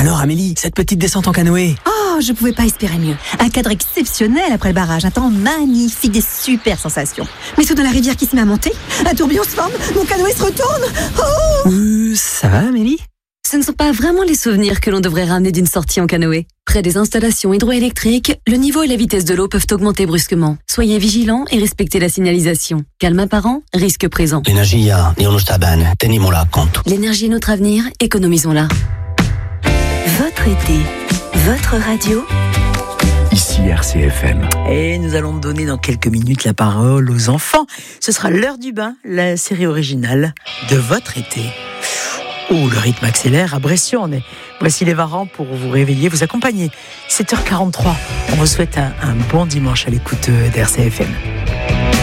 Alors Amélie, cette petite descente en canoë. Oh, je pouvais pas espérer mieux. Un cadre exceptionnel après le barrage, un temps magnifique, des super sensations. Mais soudain la rivière qui se met à monter, un tourbillon se forme, mon canoë se retourne. Oh Ça va Amélie? Ce ne sont pas vraiment les souvenirs que l'on devrait ramener d'une sortie en canoë. Près des installations hydroélectriques, le niveau et la vitesse de l'eau peuvent augmenter brusquement. Soyez vigilants et respectez la signalisation. Calme apparent, risque présent. L'energia è uno staban, tenimolo a conto. L'énergie est notre avenir, économisons-la. Votre été, votre radio. Ici RCFM. Et nous allons donner dans quelques minutes la parole aux enfants. Ce sera l'heure du bain, la série originale de votre été. Oh, le rythme accélère à Bressuire. Voici les Varans pour vous réveiller, vous accompagner. 7h43. On vous souhaite un bon dimanche à l'écoute d'RCFM.